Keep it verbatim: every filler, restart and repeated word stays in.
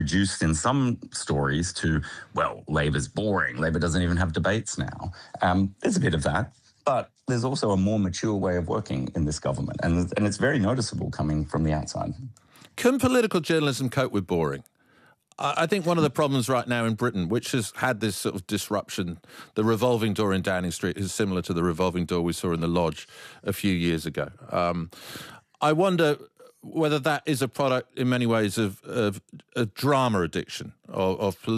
reduced in some stories to, well, Labor's boring. Labor doesn't even have debates now. Um, there's a bit of that. But there's also a more mature way of working in this government, and, and it's very noticeable coming from the outside. Can political journalism cope with boring? I think one of the problems right now in Britain, which has had this sort of disruption, the revolving door in Downing Street is similar to the revolving door we saw in the Lodge a few years ago. Um, I wonder whether that is a product in many ways of, of a drama addiction, of, of